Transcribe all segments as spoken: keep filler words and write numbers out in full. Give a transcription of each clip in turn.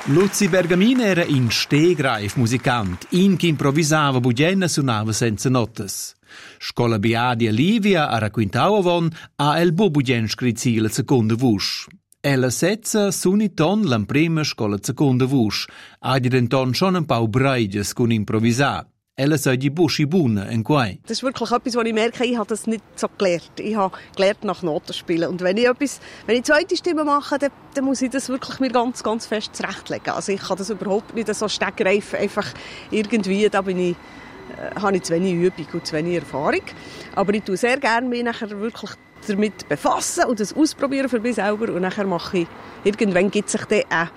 Luzi Bergamin era in Stegreif musicant, in che improvisava bugenna suonava senza notes. Scola Beadi Livia a racquintau avon ha el bo bugen scrizzi la seconda vusch. Ella setza suniton la prima scola seconda vusch, ha di denton schon ein paar Breides con improvisar. Ella sei die Buschi Bune in quai. Das ist wirklich etwas, was ich merke, ich habe das nicht so gelernt. Ich habe gelernt nach Noten spielen. Und wenn ich etwas, wenn ich zweite Stimme mache, dann, dann muss ich das wirklich mir ganz, ganz fest zurechtlegen. Also ich kann das überhaupt nicht so stegreif einfach irgendwie, da bin ich, äh, habe ich zu wenig Übung und zu wenig Erfahrung. Aber ich tue sehr gerne mich nachher wirklich damit befassen und das ausprobieren für mich selber. Und nachher mache ich, irgendwann gibt es sich dann eine,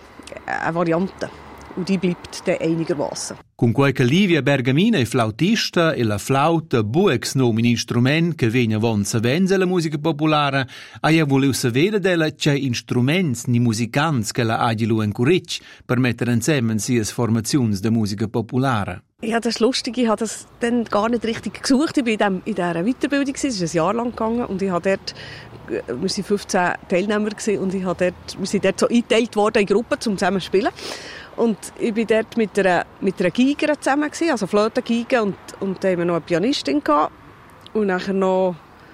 eine Variante. Und die bleibt dann einigermaßen. Con qualche Livia Bergamina è flautista e la flauta buex nom in instrument che vegna von savenza la musica popolare, a ja voleu sapere della c'è instruments ni musicants che la agilu encourage per mettere insieme sias formazions de musica popolare. Ja, das ist lustig. Ich habe das dann gar nicht richtig gesucht. Ich war in, dem, in dieser Weiterbildung, es ist ein Jahr lang gegangen und ich habe dort, wir waren fünfzehn Teilnehmer und ich habe dort, wir sind dort so eingeteilt worden in Gruppen, um zusammen zu spielen. Und ich war dort mit einer, mit einer Geigerin zusammen, also Flötengeige, und, und da haben wir noch eine Pianistin gehabt und nachher noch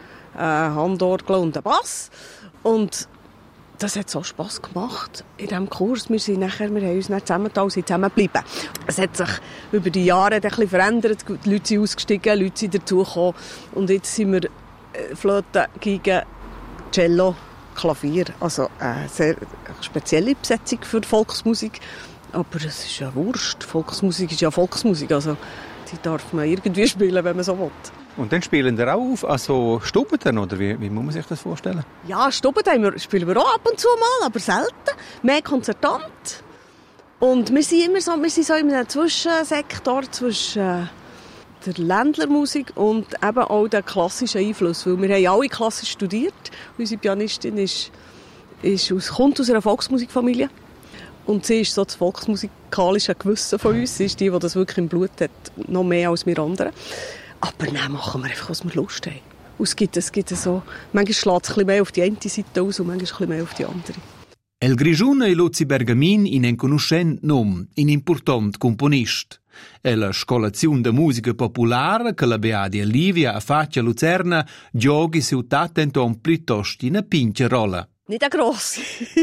eine Handorgel und einen Bass. Und das hat so Spass gemacht in diesem Kurs. Wir, sind nachher, wir haben uns dann zusammengetan und sind zusammengeblieben. Es hat sich über die Jahre ein bisschen verändert. Die Leute sind ausgestiegen, Leute sind dazugekommen. Und jetzt sind wir Flöte, Geige, Cello, Klavier. Also eine sehr spezielle Besetzung für Volksmusik. Aber es ist ja Wurst. Volksmusik ist ja Volksmusik. Also die darf man irgendwie spielen, wenn man so will. Und dann spielen wir auch auf, also Stubben, oder wie, wie muss man sich das vorstellen? Ja, Stubben spielen wir auch ab und zu mal, aber selten. Mehr konzertant. Und wir sind immer so, wir sind so in einem Zwischensektor zwischen der Ländlermusik und eben auch der klassischen Einfluss. Weil wir haben alle klassisch studiert. Unsere Pianistin ist, ist aus, kommt aus einer Volksmusikfamilie. Und sie ist so das volksmusikalische Gewissen von uns. Sie ist die, die das wirklich im Blut hat, noch mehr als wir anderen. Aber dann machen wir einfach, was wir Lust haben. Und es gibt, es gibt so, manchmal schlägt es ein bisschen mehr auf die eine Seite aus und manchmal ein bisschen mehr auf die andere. El Grigione e Luzi Bergamin in un conoscent nom, in important componist. E la scolazione de musica popolare che la Beadia Livia a faccia Luzerna giochi su tattenton piuttosto in una pinche rolla. Nicht eine grosse.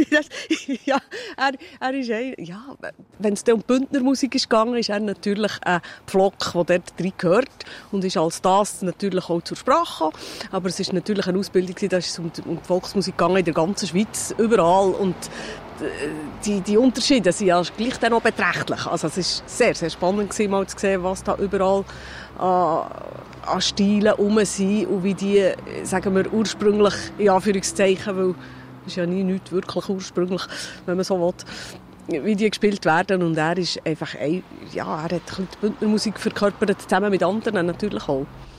ja, er, er ist ein, ja, wenn es um Bündnermusik ist gegangen, ist er natürlich ein Pflock, der dort drin gehört und ist als das natürlich auch zur Sprache gekommen. Aber es ist natürlich eine Ausbildung, da ist es um die, um die Volksmusik gegangen in der ganzen Schweiz, überall. Und die, die Unterschiede sind ja gleich dann auch beträchtlich. Also es war sehr, sehr spannend gewesen, mal zu sehen, was da überall an, an Stilen herum sind und wie die, sagen wir, ursprünglich, in Anführungszeichen, weil ist ja nie nichts wirklich ursprünglich, wenn man so will, wie die gespielt werden. Und er ist einfach, ein, ja, er hat die Bündnermusik verkörpert, zusammen mit anderen natürlich auch.